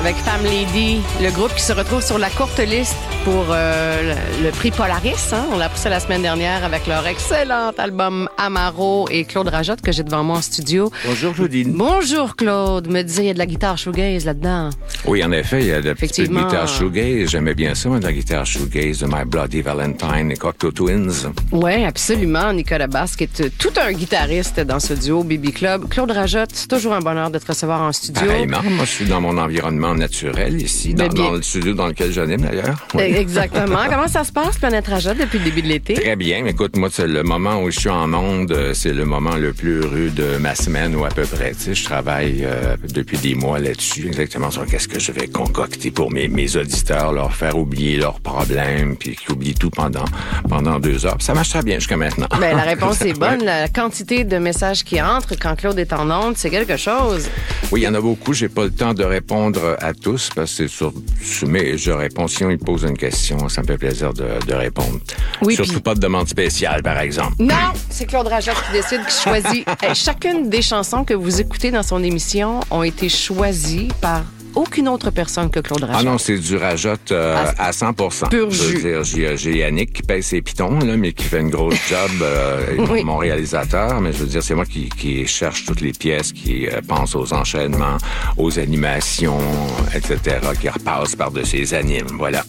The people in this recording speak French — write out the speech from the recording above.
avec Femme Lady, le groupe qui se retrouve sur la courte liste pour le prix Polaris. Hein? On l'a poussé la semaine dernière avec leur excellent album Amaro et Claude Rajotte que j'ai devant moi en studio. Bonjour Claudine. Bonjour Claude. Me disais, il y a de la guitare shoegaze là-dedans. Oui, en effet, il y a de la petite guitare shoegaze. J'aimais bien ça, de la guitare shoegaze de My Bloody Valentine et Cocteau Twins. Oui, absolument. Nicolas Basse, qui est tout un guitariste dans ce duo BB Club. Claude Rajotte, c'est toujours un bonheur de te recevoir en studio. Pareillement. Moi, je suis dans mon environnement naturel ici, dans le studio dans lequel j'anime d'ailleurs. Oui. Exactement. Comment ça se passe, Planète Rajotte, depuis le début de l'été? Très bien. Écoute, moi, c'est le moment où je suis en onde, c'est le moment le plus heureux de ma semaine ou à peu près. Tu sais, je travaille depuis des mois là-dessus, exactement sur qu'est-ce que je vais concocter pour mes auditeurs, leur faire oublier leurs problèmes, puis qu'ils oublient tout pendant 2 heures. Puis ça marche très bien jusqu'à maintenant. Ben, la réponse est bonne. La quantité de messages qui entrent quand Claude est en onde, c'est quelque chose. Oui, il y en a beaucoup. J'ai pas le temps de répondre à tous parce que mais je réponds. Si on me pose une question, ça me fait plaisir de répondre. Oui, surtout pas de demande spéciale, par exemple. Non, c'est Claude Rajotte qui décide, qui choisit. Chacune des chansons que vous écoutez dans son émission ont été choisies par aucune autre personne que Claude Rajotte. Ah non, c'est du Rajotte à 100%. Pur jus. Je veux dire, j'ai Yannick qui paye ses pitons, là, mais qui fait une grosse job, oui. Mon réalisateur, mais je veux dire, c'est moi qui cherche toutes les pièces, qui pense aux enchaînements, aux animations, etc., qui repasse par de ses animes, voilà.